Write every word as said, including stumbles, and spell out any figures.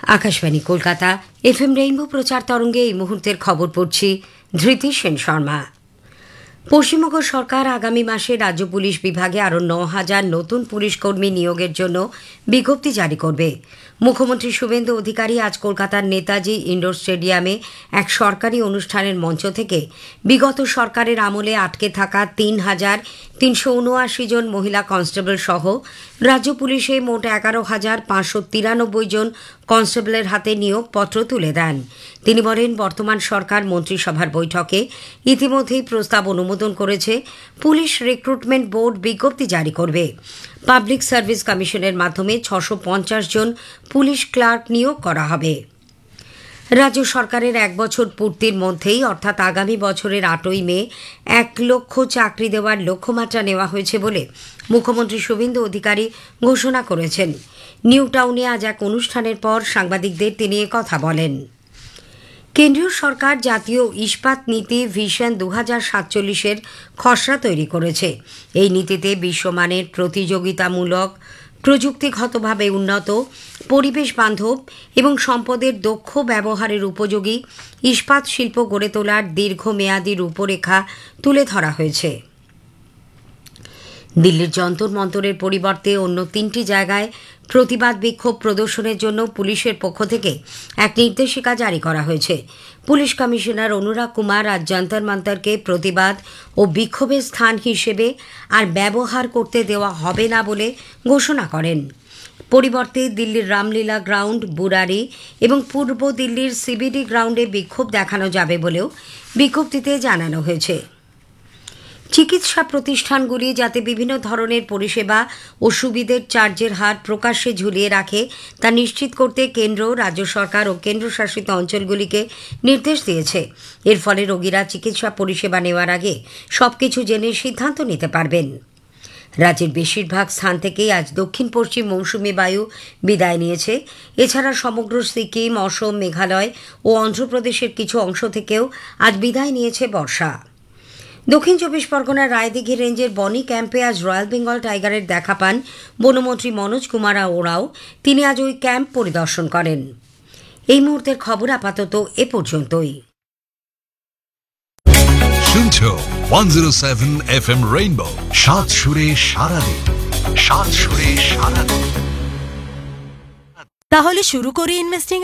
Akashvani Kolkata FM rainbow প্রচার তরঙ্গে এই মুহূর্তের খবর পড়ছি ধৃতি সেন শর্মা। পশ্চিমবঙ্গ সরকার আগামী মাসে রাজ্য পুলিশ বিভাগে আরও ন হাজার নতুন পুলিশ কর্মী নিয়োগের জন্য বিজ্ঞপ্তি জারি করবে। মুখ্যমন্ত্রী শুভেন্দু অধিকারী আজ কলকাতার নেতাজি ইন্ডোর স্টেডিয়ামে এক সরকারি অনুষ্ঠানের মঞ্চ থেকে বিগত সরকারের আমলে আটকে থাকা তিন হাজার তিনশো উনআশি জন মহিলা কনস্টেবল সহ রাজ্য পুলিশে মোট এগারো হাজার পাঁচশো তিরানব্বই জন কনস্টেবলের হাতে নিয়োগপত্র তুলে দেন। তিনি বলেন, বর্তমান সরকার মন্ত্রিসভার বৈঠকে ইতিমধ্যেই প্রস্তাব অনুমোদন করেছে। পুলিশ রিক্রুটমেন্ট বোর্ড বিজ্ঞপ্তি জারি করবে। পাবলিক সার্ভিস কমিশনের মাধ্যমে ছশো পঞ্চাশ জন পুলিশ ক্লার্ক নিয়োগ করা হবে। রাজ্য সরকারের এক বছর পূর্তির মধ্যেই অর্থাৎ আগামী বছরের আটই মে এক লক্ষ চাকরি দেওয়ার লক্ষ্যমাত্রা নেওয়া হয়েছে বলে মুখ্যমন্ত্রী শুভেন্দু অধিকারী ঘোষণা করেছেন। নিউ টাউনে আজ এক অনুষ্ঠানের পর সাংবাদিকদের তিনি কথা বলেন। কেন্দ্রীয় সরকার জাতীয় ইস্পাত নীতি ভিশন দু হাজার সাতচল্লিশের খসড়া তৈরি করেছে। এই নীতিতে বিশ্বমানের প্রতিযোগিতামূলক, প্রযুক্তিগতভাবে উন্নত, পরিবেশ বান্ধব এবং সম্পদের দক্ষ ব্যবহারের উপযোগী ইস্পাত শিল্প গড়ে তোলার দীর্ঘমেয়াদী রূপরেখা তুলে ধরা হয়েছে। দিল্লির যন্তর মন্তরের পরিবর্তে অন্য তিনটি জায়গায় প্রতিবাদ বিক্ষোভ প্রদর্শনের জন্য পুলিশের পক্ষ থেকে এক নির্দেশিকা জারি করা হয়েছে। পুলিশ কমিশনার অনুরাগ কুমার আজ যন্তর মন্তরকে প্রতিবাদ ও বিক্ষোভের স্থান হিসেবে আর ব্যবহার করতে দেওয়া হবে না বলে ঘোষণা করেন। পরিবর্তে দিল্লির রামলীলা গ্রাউন্ড, বুরারি এবং পূর্ব দিল্লির সিবিডি গ্রাউন্ডে বিক্ষোভ দেখানো যাবে বলেও বিজ্ঞপ্তিতে জানানো হয়েছে। চিকিৎসা প্রতিষ্ঠানগুলি যাতে বিভিন্ন ধরনের পরিষেবা ও সুবিধের চার্জের হার প্রকাশ্যে ঝুলিয়ে রাখে তা নিশ্চিত করতে কেন্দ্র, রাজ্য সরকার ও কেন্দ্রশাসিত অঞ্চলগুলিকে নির্দেশ দিয়েছে। এর ফলে রোগীরা চিকিৎসা পরিষেবা নেওয়ার আগে সবকিছু জেনে সিদ্ধান্ত নিতে পারবেন। রাজ্যের বেশিরভাগ স্থান থেকেই আজ দক্ষিণ পশ্চিম মৌসুমী বায়ু বিদায় নিয়েছে। এছাড়া সমগ্র সিকিম, অসম, মেঘালয় ও অন্ধ্রপ্রদেশের কিছু অংশ থেকেও আজ বিদায় নিয়েছে বর্ষা। দক্ষিণ চব্বিশ পরগনার রায়দিঘি রেঞ্জের বনি ক্যাম্পে আজ রয়্যাল বেঙ্গল টাইগারের দেখা পান বনমন্ত্রী মনোজ কুমার ওরাও। তিনি আজ ওই ক্যাম্প পরিদর্শন করেন। এই মুহূর্তের খবর আপাতত এ পর্যন্তই। শুনছো একশো সাত এফএম রেইনবো, সাত সুরে সারাদিন, সাত সুরে সারাদিন। তাহলে শুরু করি ইনভেস্টিং